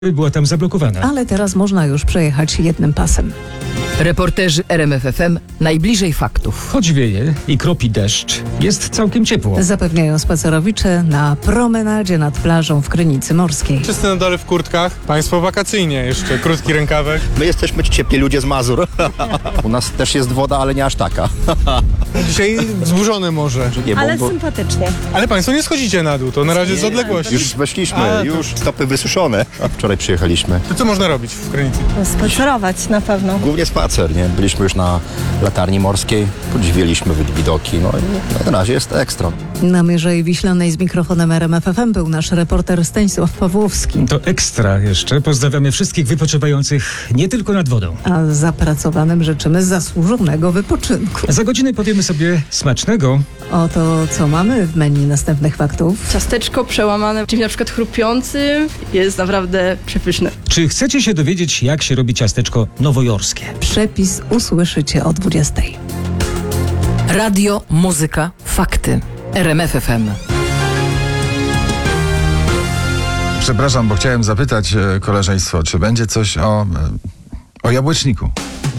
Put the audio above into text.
była tam zablokowana. Ale teraz można już przejechać jednym pasem. Reporterzy RMFFM najbliżej faktów. Choć wieje i kropi deszcz, jest całkiem ciepło. Zapewniają spacerowicze na promenadzie nad plażą w Krynicy Morskiej. Wszyscy na dole w kurtkach, państwo wakacyjnie jeszcze, krótki rękawek. My jesteśmy ciepli ludzie z Mazur. U nas też jest woda, ale nie aż taka. Dzisiaj wzburzone morze. Nie, Ale sympatycznie. Ale państwo nie schodzicie na dół, to na razie z odległości. już weszliśmy, A, już stopy wysuszone. A wczoraj przyjechaliśmy. To co można robić w Krynicy? Spacerować na pewno. Głównie spacer, nie? Byliśmy już na latarni morskiej, podziwialiśmy widoki, no i na razie jest ekstra. Na Mierzei Wiślanej z mikrofonem RMFFM był nasz reporter Stanisław Pawłowski. To ekstra jeszcze. Pozdrawiamy wszystkich wypoczywających nie tylko nad wodą. A zapracowanym życzymy zasłużonego wypoczynku. Za godzinę powiemy sobie smacznego. Oto co mamy w menu następnych faktów. Ciasteczko przełamane, czymś na przykład chrupiącym, jest naprawdę przepyszne. Czy chcecie się dowiedzieć, jak się robi ciasteczko nowojorskie? Przepis usłyszycie o 20:00. Radio, muzyka, fakty. RMFFM. Przepraszam, bo chciałem zapytać koleżeństwo, czy będzie coś o jabłeczniku?